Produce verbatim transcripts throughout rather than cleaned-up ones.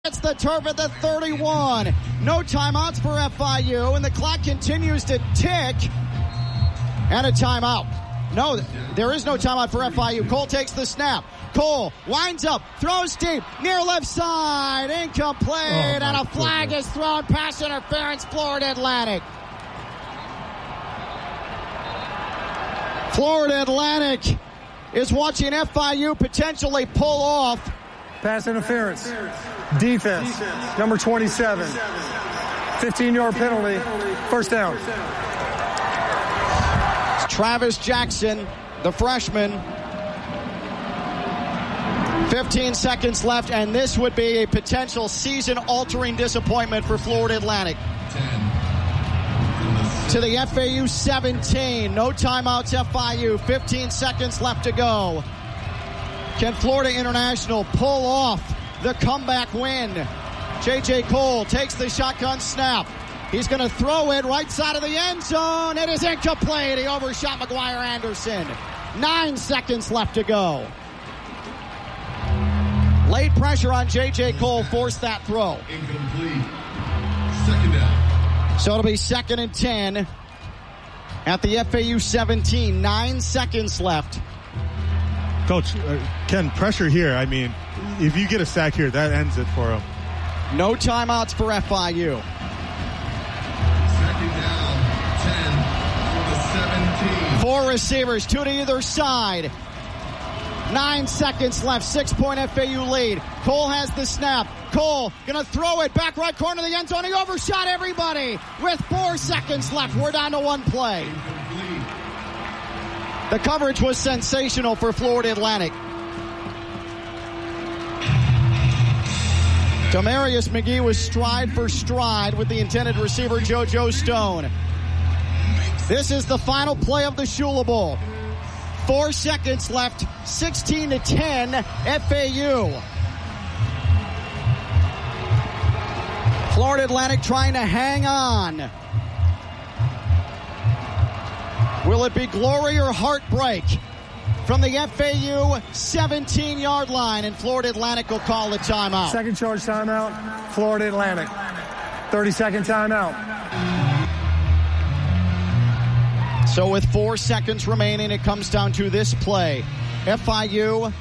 It's the turf at the thirty-one. No timeouts for F I U, and the clock continues to tick. And a timeout. No, there is no timeout for F I U. Cole takes the snap. Cole winds up, throws deep, near left side, incomplete, oh, and a flag goodness. is thrown. Pass interference, Florida Atlantic. Florida Atlantic is watching F I U potentially pull off. Pass interference. Defense. Defense. Number twenty-seven. fifteen-yard penalty. First down. It's Travis Jackson, the freshman. fifteen seconds left, and this would be a potential season-altering disappointment for Florida Atlantic. To the F A U seventeen. No timeouts, F I U. fifteen seconds left to go. Can Florida International pull off the comeback win? J J. Cole takes the shotgun snap. He's going to throw it right side of the end zone. It is incomplete. He overshot McGuire Anderson. Nine seconds left to go. Late pressure on J J. Cole forced that throw. Incomplete. Second down. So it'll be second and ten at the F A U seventeen. Nine seconds left. Coach, uh, Ken, pressure here. I mean, if you get a sack here, that ends it for him. No timeouts for F I U. Second down, ten for the seventeen. Four receivers, two to either side. Nine seconds left, six-point F A U lead. Cole has the snap. Cole gonna throw it back right corner of the end zone. He overshot everybody with four seconds left. We're down to one play. The coverage was sensational for Florida Atlantic. Demarius McGee was stride for stride with the intended receiver, JoJo Stone. This is the final play of the Shula Bowl. Four seconds left, sixteen to ten, F A U. Florida Atlantic trying to hang on. Will it be glory or heartbreak from the F A U seventeen-yard line, and Florida Atlantic will call a timeout. Second charge timeout, Florida Atlantic. thirty-second timeout. So with four seconds remaining, it comes down to this play. F I U,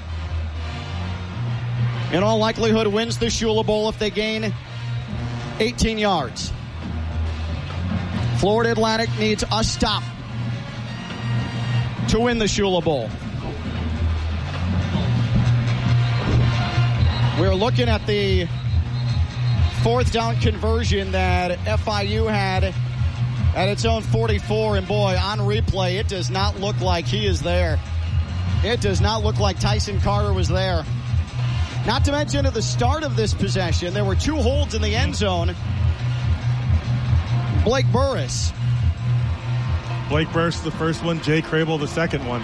in all likelihood, wins the Shula Bowl if they gain eighteen yards. Florida Atlantic needs a stop to win the Shula Bowl. We're looking at the fourth down conversion that F I U had at its own forty-four, and boy, on replay, it does not look like he is there. It does not look like Tyson Carter was there. Not to mention at the start of this possession, there were two holds in the end zone. Blake Burris. Blake Burris, the first one. Jay Crable, the second one.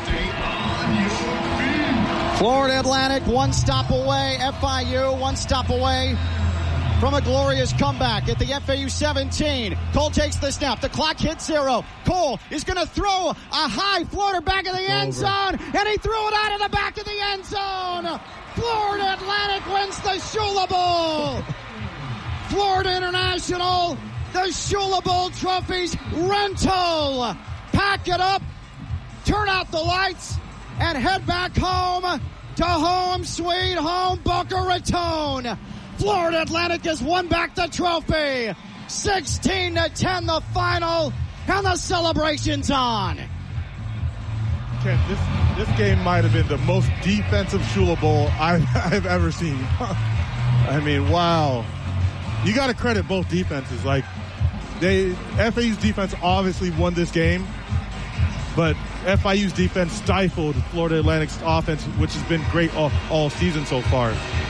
Florida Atlantic, one stop away. F I U, one stop away from a glorious comeback at the F A U seventeen. Cole takes the snap. The clock hits zero. Cole is going to throw a high floater back of the end Over. zone, and he threw it out of the back of the end zone. Florida Atlantic wins the Shula Bowl. Florida International, the Shula Bowl trophies rental. Pack it up, turn out the lights, and head back home to home sweet home Boca Raton. Florida Atlantic has won back the trophy. sixteen to ten the final, and the celebration's on. Ken, this this game might have been the most defensive Shula Bowl I've, I've ever seen. I mean, wow. You got to credit both defenses. Like, they F A U's defense obviously won this game, but F I U's defense stifled Florida Atlantic's offense, which has been great all, all season so far.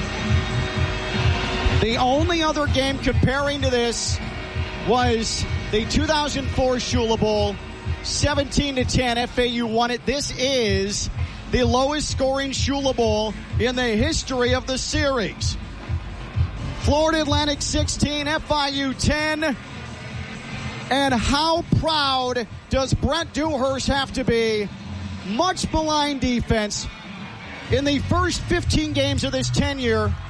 The only other game comparing to this was the two thousand four Shula Bowl. seventeen to ten, F A U won it. This is the lowest scoring Shula Bowl in the history of the series. Florida Atlantic sixteen, F I U ten. And how proud does Brent Dewhurst have to be? Much maligned defense. In the first fifteen games of this tenure,